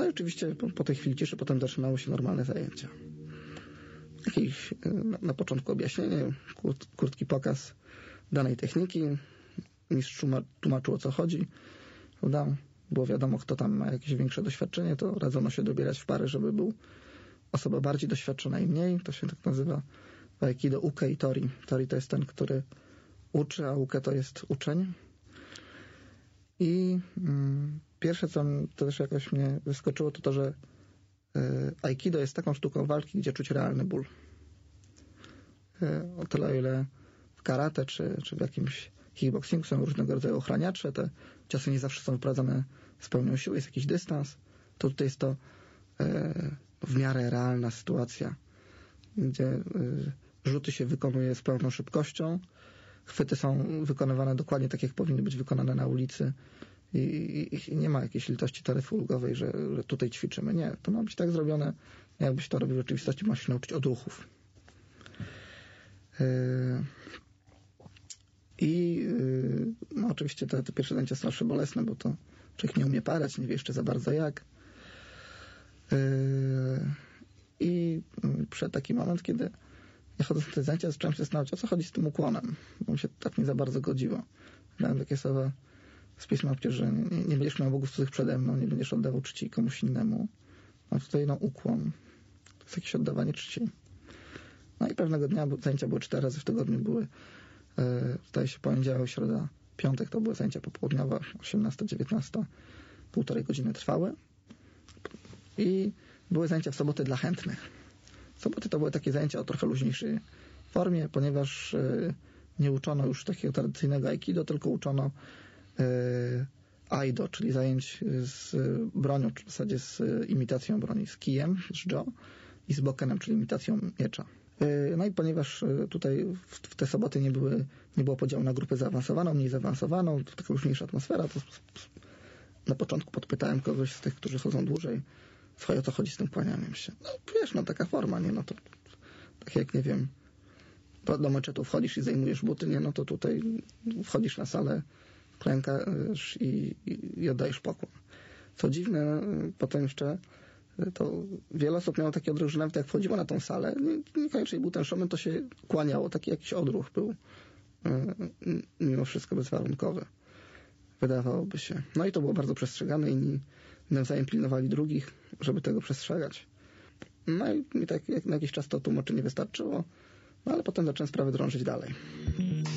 No i oczywiście po tej chwili ciszy potem zaczynały się normalne zajęcia. Jakiś na początku objaśnienie, krótki pokaz danej techniki. Mistrz tłumaczył, o co chodzi. Prawda? Było wiadomo, kto tam ma jakieś większe doświadczenie, to radzono się dobierać w pary, żeby był osoba bardziej doświadczona i mniej. To się tak nazywa w Aikido uke i tori. Tori to jest ten, który uczy, a uke to jest uczeń. I pierwsze, co też jakoś mnie wyskoczyło, to to, że Aikido jest taką sztuką walki, gdzie czuć realny ból. O tyle, o ile w karate czy w jakimś kickboxingu są różnego rodzaju ochraniacze, te ciosy nie zawsze są wyprowadzane z pełnią siły, jest jakiś dystans, to tutaj jest to w miarę realna sytuacja, gdzie rzuty się wykonuje z pełną szybkością, chwyty są wykonywane dokładnie tak, jak powinny być wykonane na ulicy i nie ma jakiejś litości taryfy ulgowej, że tutaj ćwiczymy. Nie, to ma być tak zrobione, jakbyś to robił w rzeczywistości, masz się nauczyć odruchów. No oczywiście te pierwsze zajęcia są zawsze bolesne, bo to człowiek nie umie parać, nie wie jeszcze za bardzo jak. I przyszedł taki moment, kiedy ja chodząc na te zajęcia zacząłem się zastanawiać, o co chodzi z tym ukłonem, bo mi się tak nie za bardzo godziło. Miałem takie słowa z Pisma przecież, że nie będziesz miał bogów cudzych przede mną, nie będziesz oddawał czci komuś innemu. A tutaj ukłon. To jest jakieś oddawanie czci. No i pewnego dnia zajęcia były 4 razy w tygodniu. Były, zdaje się, poniedziałek, środa, piątek to były zajęcia popołudniowe, 18, 19, 1,5 godziny trwały. I były zajęcia w soboty dla chętnych. Soboty to były takie zajęcia o trochę luźniejszej formie, ponieważ nie uczono już takiego tradycyjnego aikido, tylko uczono aido, czyli zajęć z bronią, czy w zasadzie z imitacją broni, z kijem, z jo i z bokenem, czyli imitacją miecza. No i ponieważ tutaj w te soboty nie było podziału na grupę zaawansowaną, mniej zaawansowaną, to taka luźniejsza atmosfera, to na początku podpytałem kogoś z tych, którzy chodzą dłużej, słuchaj, o co chodzi z tym kłanianiem się. No wiesz, taka forma, nie, no to tak jak, nie wiem, do meczetu wchodzisz i zajmujesz buty, nie, no to tutaj wchodzisz na salę, klękasz i oddajesz pokłon. Co dziwne, potem jeszcze to wiele osób miało taki odruch, że nawet jak wchodziło na tą salę, niekoniecznie był ten szomen, to się kłaniało. Taki jakiś odruch był mimo wszystko bezwarunkowy. Wydawałoby się. No i to było bardzo przestrzegane. Inni nawzajem pilnowali drugich, żeby tego przestrzegać. No i tak jak na jakiś czas to tłumaczenie wystarczyło, no ale potem zacząłem sprawę drążyć dalej.